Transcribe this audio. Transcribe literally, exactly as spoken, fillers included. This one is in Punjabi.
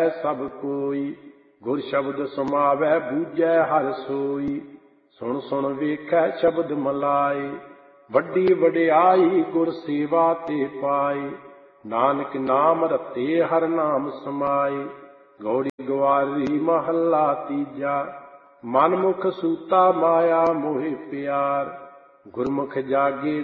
ਕਹੈ ਸਭ ਕੋਈ। ਗੁਰ ਸ਼ਬਦ ਸਮਾਵੈ ਬੂਝੈ ਹਰਿ ਸੋਈ। ਸੁਣ ਸੁਣ ਵੇਖੈ ਸ਼ਬਦ ਮਲਾਏ। ਵੱਡੀ ਵਡਿਆਈ ਗੁਰ ਸੇਵਾ ਤੇ ਪਾਏ। ਨਾਨਕ ਨਾਮ ਰਤੇ ਹਰਿ ਨਾਮ ਸਮਾਏ। ਗੌੜੀ ਗਵਾਰੀ ਮਹੱਲਾ ਤੀਜਾ। ਮਨ ਮੁਖ ਸੂਤਾ ਮਾਇਆ ਮੋਹਿ ਪਿਆਰ। ਗੁਰਮੁਖ ਜਾਗੇ